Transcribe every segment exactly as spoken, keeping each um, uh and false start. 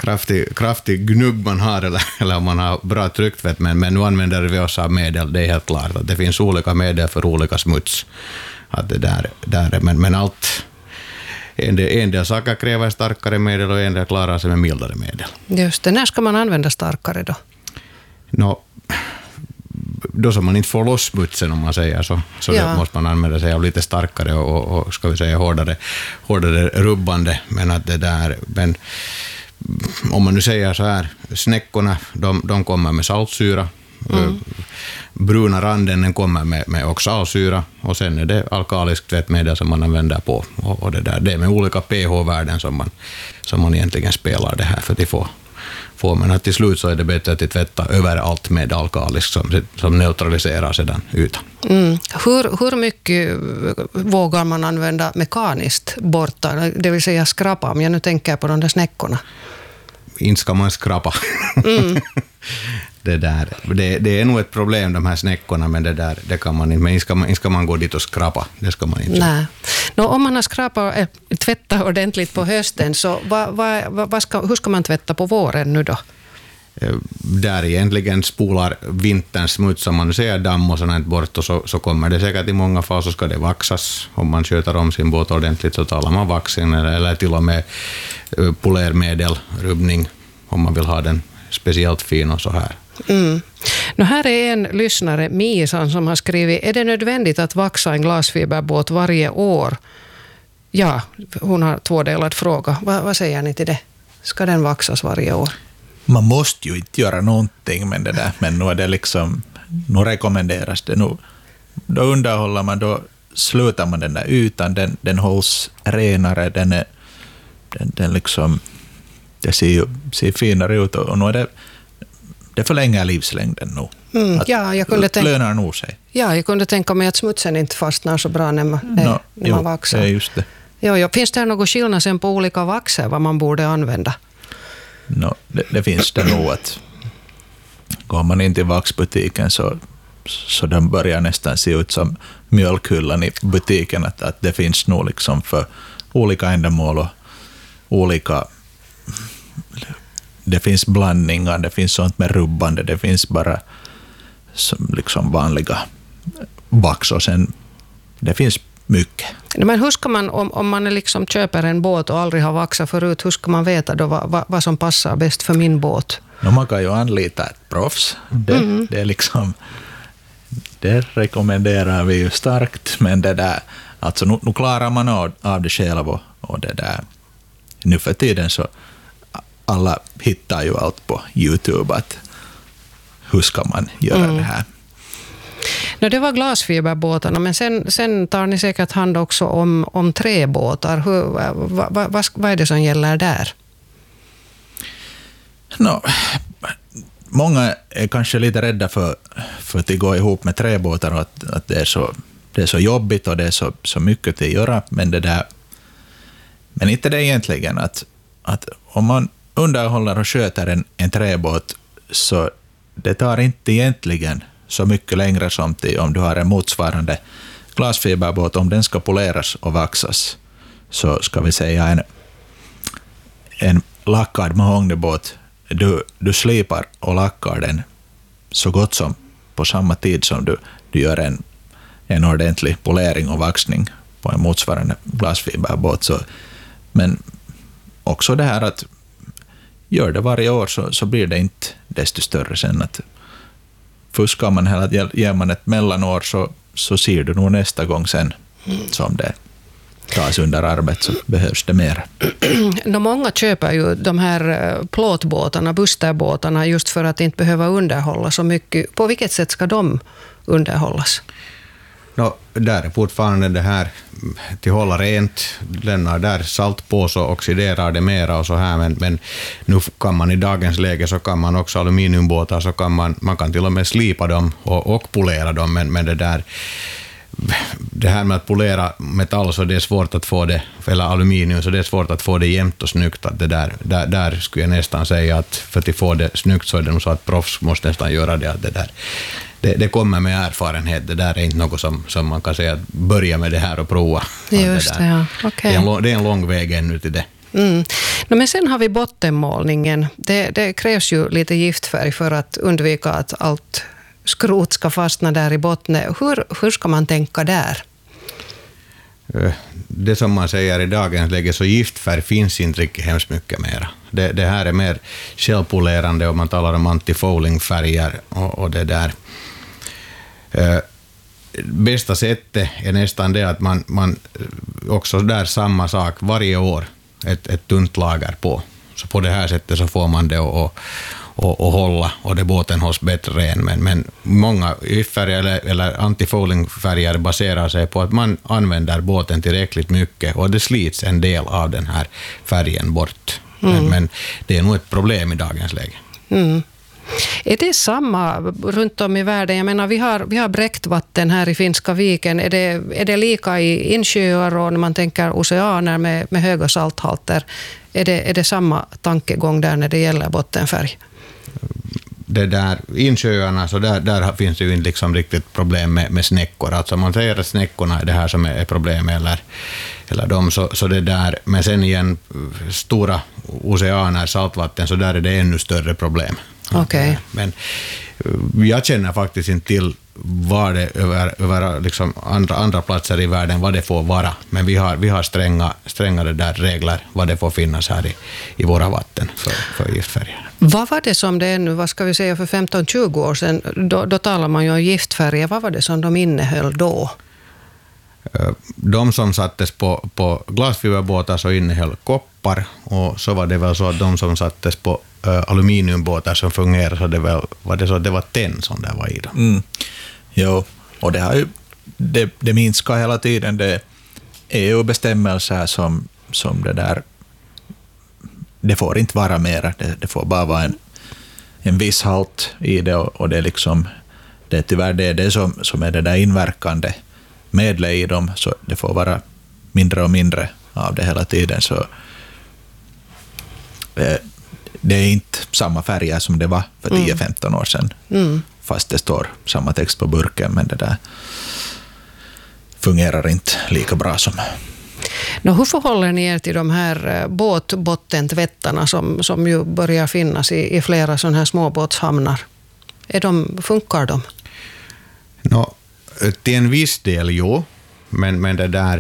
kraftig, kraftig gnubb man har eller, eller om man har bra trycktvätt, men, men nu använder vi oss av medel, det är helt klart att det finns olika medel för olika smuts. Att det där, där, men, men allt, en del, en del saker kräver starkare medel och en del klarar sig med mildare medel. Just det, när ska man använda starkare då? Nå, då som man inte får loss smutsen om man säger så, så ja. Då måste man använda sig av lite starkare och, och, och ska vi säga hårdare, hårdare rubbande, men att det där, men om man nu säger så här, snäckorna, de, de kommer med saltsyra, mm. bruna randen den kommer med, med oxalsyra och sen är det alkaliskt tvättmedel som man använder på, och, och det där, det är med olika pH-värden som man, som man egentligen spelar det här för att få Får, men att till slut så är det bättre att tvätta överallt med alkalisk som, som neutraliserar sedan ytan. Mm. Hur, hur mycket vågar man använda mekaniskt borta, det vill säga skrapa, om jag nu tänker på de där snäckorna? Inte ska man skrapa. Mm. det, där, det, det är nog ett problem de här snäckorna, men det, där, det kan man inte, men inte ska man, inte ska man gå dit och skrapa, det ska man inte. Nej. Nå, om man har skrapat, äh, tvättat ordentligt på hösten, så va, va, va ska, hur ska man tvätta på våren nu då? Där egentligen spolar vinterns smuts, om man säger damm och sånt bort, och så, så kommer det säkert i många fall så ska det vaxas. Om man sköter om sin båt ordentligt så talar man vaxen eller, eller till och med polermedel, rubbning, om man vill ha den speciellt fin och så här. Mm. Nu här är en lyssnare, Misan, som har skrivit: är det nödvändigt att vaxa en glasfiberbåt varje år? Ja, hon har tvådelad fråga. Va, vad säger ni till det? Ska den vaxas varje år? Man måste ju inte göra någonting med det där, men nu är det liksom, nu rekommenderas det. Nu, då underhåller man, då slutar man den där ytan, den, den hålls renare, den är, den, den liksom, det ser ju ser finare ut, och nu är det, det förlänger livslängden nu. Mm, ja, jag kunde tänka, lönar nog sig. Ja, jag kunde tänka mig att smutsen inte fastnar så bra när man, no, när jo, man vaxar. Det är just det. Jo, jo. Finns det någon skillnad sen på olika vaxer vad man borde använda? No, det, det finns det nog att går man in till vaxbutiken så, så den börjar nästan se ut som mjölkhyllan i butiken, att, att det finns nog liksom för olika ändamål och olika, det finns blandningar, det finns sånt med rubbande, det finns bara som liksom vanliga vax, och sen det finns mycket. Men hur ska man, om, om man liksom köper en båt och aldrig har vaxat förut, hur ska man veta då vad, vad, vad som passar bäst för min båt? No, man kan ju anlita ett proffs. Det, mm. det, är liksom, det rekommenderar vi ju starkt, men det där, alltså nu, nu klarar man av, av det själv, och, och det där, nu för tiden så alla hittar ju allt på YouTube, att hur ska man göra mm. det här. No, det var glasfiberbåtarna, men sen, sen tar ni säkert hand också om, om träbåtar. Hur, va, va, va, vad är det som gäller där? No, många är kanske lite rädda för, för att det går ihop med träbåtar, och att, att det, är så, det är så jobbigt och det är så, så mycket att göra. Men, det där, men inte det egentligen att, att om man underhåller och sköter en, en träbåt, så det tar inte egentligen så mycket längre som till om du har en motsvarande glasfiberbåt. Om den ska poleras och vaxas, så ska vi säga en, en lackad mahognybåt, du, du slipar och lackar den så gott som på samma tid som du, du gör en, en ordentlig polering och vaxning på en motsvarande glasfiberbåt. Så, men också det här att gör det varje år, så, så blir det inte desto större sen. Att fuskar man hela, ger man ett mellanår, så, så ser du nog nästa gång sen som det tas under arbete, så behövs det mer. De många köper ju de här plåtbåtarna, busterbåtarna, just för att inte behöva underhålla så mycket. På vilket sätt ska de underhållas? No, där är fortfarande det här till hålla rent, lämnar där salt på så oxiderar det mera och så här, men, men nu kan man i dagens läge så kan man också aluminiumbåtar, så kan man, man kan till och med slipa dem och, och polera dem, men, men det där det här med att polera metall, så det är svårt att få det, eller aluminium, så det är svårt att få det jämnt och snyggt. Att det där, där, där skulle jag nästan säga att för att få det snyggt så är det nog så att proffs måste nästan göra det. Att det, där, det, det kommer med erfarenhet. Det där är inte något som, som man kan säga att börja med det här och prova. Just det, det, ja. Okay. Det, är en, det är en lång väg ännu till det. Mm. No, men sen har vi bottenmålningen. Det, det krävs ju lite giftfärg för att undvika att allt skrot ska fastna där i botten. Hur, hur ska man tänka där? Det som man säger i dagens läge, så giftfärg finns inte riktigt hemskt mycket mera. Det, det här är mer självpolerande och man talar om anti-fouling-färger och, och det där. Eh, bästa sättet är nästan det att man, man också där samma sak varje år, ett, ett tunt lager på. Så på det här sättet så får man det att och, och hålla, och det båten hålls bättre ren. Men, men många giftfärger eller, eller anti-fouling-färger baserar sig på att man använder båten tillräckligt mycket och det slits en del av den här färgen bort. Mm. Men, men det är nog ett problem i dagens läge. Mm. Är det samma runt om i världen? Jag menar, vi har, vi har bräckvatten här i Finska viken. Är det, är det lika i insjöar och när man tänker oceaner med, med höga salthalter? Är det, är det samma tankegång där när det gäller bottenfärg? Det där insjöarna, så där, där finns det ju inte liksom riktigt problem med, med snäckor. Alltså man säger att snäckorna är det här som är problem, eller, eller de, så, så det där. Men sen igen, stora oceaner, saltvatten, så där är det ännu större problem. Okay. Men jag känner faktiskt inte till vad det över, över liksom andra, andra platser i världen, vad det får vara. Men vi har, vi har stränga, strängare där regler vad det får finnas här i, i våra vatten för, för giftfärger. Vad var det som det är nu, vad ska vi säga, för femton till tjugo år sedan, då, då talar man ju om giftfärger. Vad var det som de innehöll då? De som sattes på, på glasfiberbåtar så innehöll koppar, och så var det väl så att de som sattes på uh, aluminiumbåtar som fungerar, så det var, var det så att det var tenn som det var i dem. Mm. Jo, och det har ju det, det minskar hela tiden. Det är E U-bestämmelser som, som det där, det får inte vara mera, det, det får bara vara en, en viss halt i det, och, och det är liksom, det är tyvärr det, det som, som är det där inverkande medlet i dem, så det får vara mindre och mindre av det hela tiden. Så eh, det är inte samma färger som det var för tio till femton år sedan. Mm. Fast det står samma text på burken, men det där fungerar inte lika bra som... Nå, hur förhåller ni er till de här båtbottentvättarna som, som ju börjar finnas i, i flera sådana här småbåtshamnar? Är de, funkar de? Nå, till en viss del, jo. Men, men det där...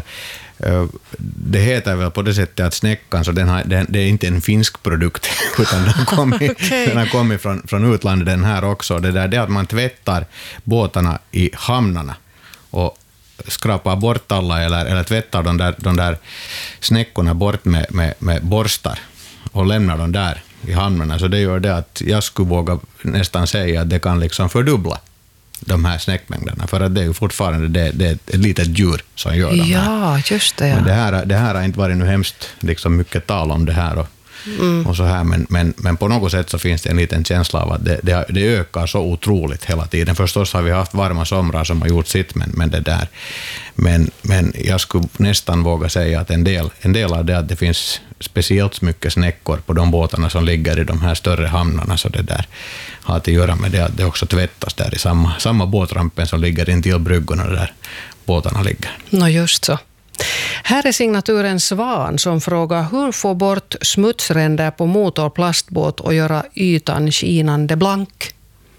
Det heter väl på det sättet att snäckan, så den har, den, det är inte en finsk produkt, utan den har kommit, okay. den har kommit från, från utlandet den här också. Det där det är att man tvättar båtarna i hamnarna och skrapar bort alla, eller, eller tvättar de där, de där snäckorna bort med, med, med borstar och lämnar dem där i hamnarna. Så det gör det att jag skulle våga nästan säga att det kan liksom fördubbla de här snäckmängderna, för att det är ju fortfarande det, det är ett litet djur som gör de här. Ja, just det. Ja. Men det här, det här har inte varit nu hemskt liksom mycket tal om det här och, mm. och så här, men, men, men på något sätt så finns det en liten känsla av att det, det, det ökar så otroligt hela tiden. Förstås har vi haft varma somrar som har gjort sitt, men, men det där. Men, men jag skulle nästan våga säga att en del, en del av det att det finns speciellt mycket snäckor på de båtarna som ligger i de här större hamnarna, så det där har att göra med det att det också tvättas där i samma, samma båtrampen som ligger intill bryggorna där båtarna ligger. Nå, just så. Här är signaturen Svan som frågar: hur få bort smutsränder på motorplastbåt och göra ytan skinande blank?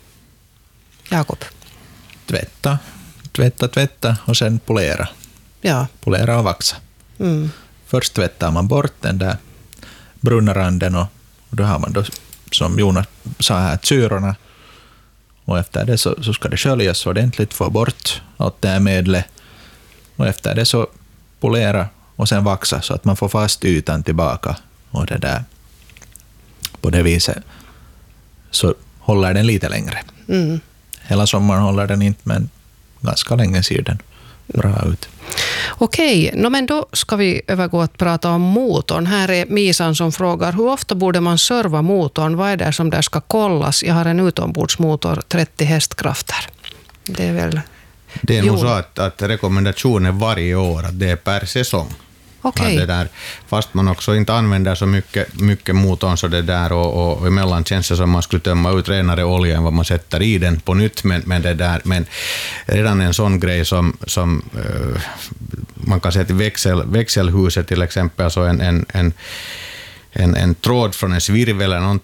Jakob? Tvätta, tvätta, tvätta och sen polera. Ja. Polera och vaxa. Mm. Först tvättar man bort den där bruna randen, och, och då har man då, som Jonas sa här, syrorna. Och efter det så, så ska det sköljas ordentligt, få bort allt det här medlet. Och efter det så polera och sen vaxa så att man får fast ytan tillbaka. Och det där, på det viset så håller den lite längre. Mm. Hela sommaren håller den inte, men ganska länge ser den bra ut. Okej, no, men då ska vi övergå att prata om motorn. Här är Misan som frågar: hur ofta borde man serva motorn? Vad är det som där ska kollas? Jag har en utombordsmotor, trettio hästkrafter. Det är väl... Det är nog så att, att rekommendationen varje år att det är per säsong. Okay. Det där, fast man också inte använder så mycket, mycket motorn så det där, och, och emellan känns det som man skulle tömma ut renare olja än vad man sätter i den på nytt, men, men, det där, men redan en sån grej som, som uh, man kan säga till växel, växelhuset till exempel, alltså en, en, en, en, en tråd från en svirvel eller någonting